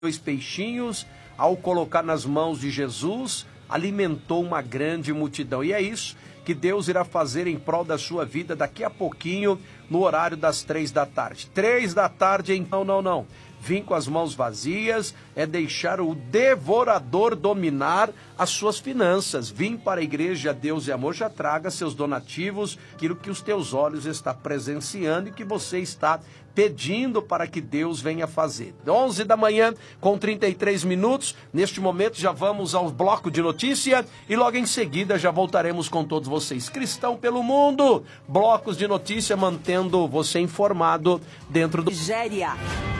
2 peixinhos, ao colocar nas mãos de Jesus, alimentou uma grande multidão. E é isso que Deus irá fazer em prol da sua vida daqui a pouquinho, no horário das 3 da tarde. 3 da tarde, então, não. Vir com as mãos vazias é deixar o devorador dominar as suas finanças. Vim para a igreja Deus e Amor, já traga seus donativos, aquilo que os teus olhos estão presenciando e que você está pedindo para que Deus venha fazer. 11 da manhã, com 33 minutos, neste momento já vamos ao bloco de notícia e logo em seguida já voltaremos com todos vocês. Cristão pelo mundo, blocos de notícia mantendo você informado dentro do... Nigéria.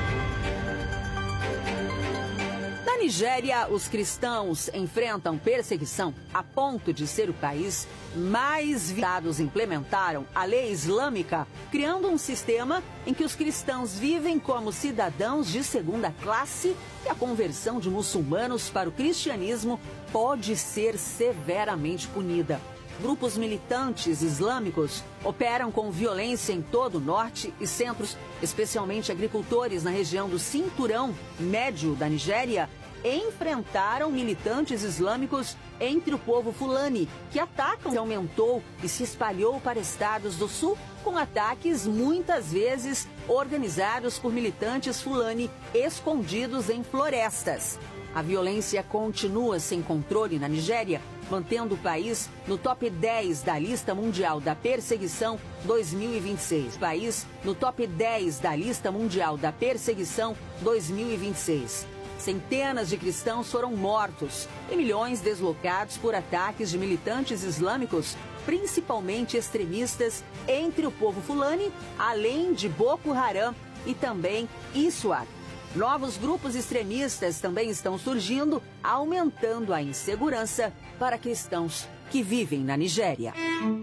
Na Nigéria, os cristãos enfrentam perseguição a ponto de ser o país mais violados. Implementaram a lei islâmica, criando um sistema em que os cristãos vivem como cidadãos de segunda classe e a conversão de muçulmanos para o cristianismo pode ser severamente punida. Grupos militantes islâmicos operam com violência em todo o norte e centros, especialmente agricultores na região do Cinturão Médio da Nigéria, enfrentaram militantes islâmicos entre o povo Fulani, que atacam. Aumentou e se espalhou para estados do sul, com ataques muitas vezes organizados por militantes Fulani escondidos em florestas. A violência continua sem controle na Nigéria, mantendo o país no top 10 da lista mundial da perseguição 2026. País no top 10 da lista mundial da perseguição 2026. Centenas de cristãos foram mortos e milhões deslocados por ataques de militantes islâmicos, principalmente extremistas, entre o povo Fulani, além de Boko Haram e também ISWAP. Novos grupos extremistas também estão surgindo, aumentando a insegurança para cristãos que vivem na Nigéria.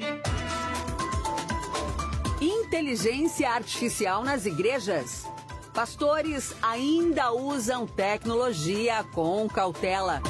Inteligência artificial nas igrejas. Pastores ainda usam tecnologia com cautela.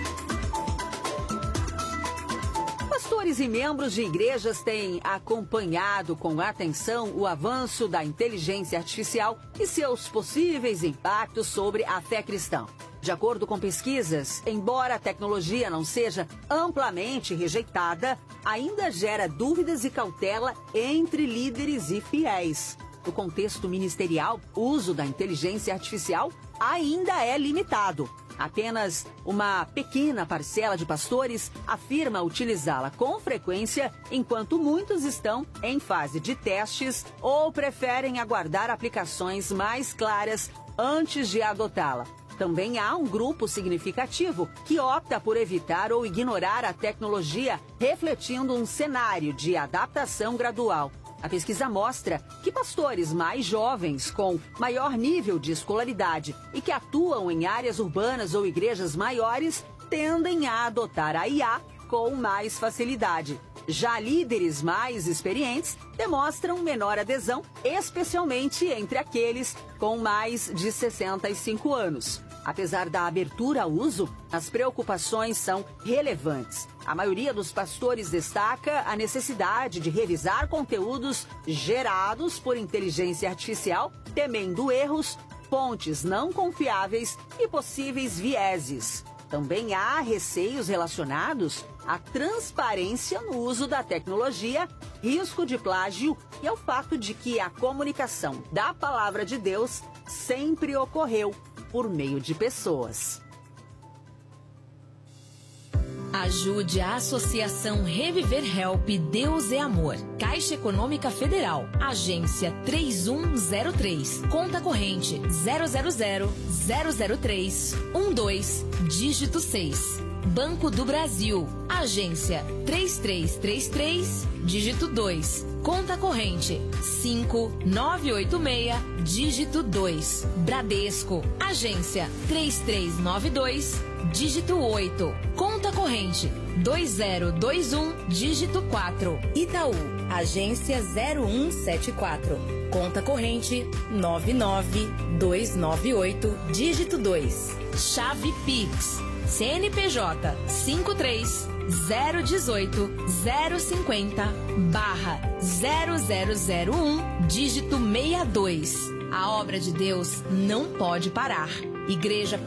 Pastores e membros de igrejas têm acompanhado com atenção o avanço da inteligência artificial e seus possíveis impactos sobre a fé cristã. De acordo com pesquisas, embora a tecnologia não seja amplamente rejeitada, ainda gera dúvidas e cautela entre líderes e fiéis. No contexto ministerial, o uso da inteligência artificial ainda é limitado. Apenas uma pequena parcela de pastores afirma utilizá-la com frequência, enquanto muitos estão em fase de testes ou preferem aguardar aplicações mais claras antes de adotá-la. Também há um grupo significativo que opta por evitar ou ignorar a tecnologia, refletindo um cenário de adaptação gradual. A pesquisa mostra que pastores mais jovens, com maior nível de escolaridade e que atuam em áreas urbanas ou igrejas maiores, tendem a adotar a IA com mais facilidade. Já líderes mais experientes demonstram menor adesão, especialmente entre aqueles com mais de 65 anos. Apesar da abertura ao uso, as preocupações são relevantes. A maioria dos pastores destaca a necessidade de revisar conteúdos gerados por inteligência artificial, temendo erros, fontes não confiáveis e possíveis vieses. Também há receios relacionados à transparência no uso da tecnologia, risco de plágio e ao fato de que a comunicação da palavra de Deus sempre ocorreu por meio de pessoas. Ajude a Associação Reviver Help Deus é Amor. Caixa Econômica Federal. Agência 3103. Conta corrente 000-003-12, dígito 6. Banco do Brasil. Agência 3333, dígito 2. Conta corrente 5986, dígito 2. Bradesco. Agência 3392, dígito 8. Conta corrente 2021, dígito 4. Itaú. Agência 0174. Conta corrente 99298, dígito 2. Chave Pix. CNPJ 53-018-050-0001, dígito 62. A obra de Deus não pode parar. Igreja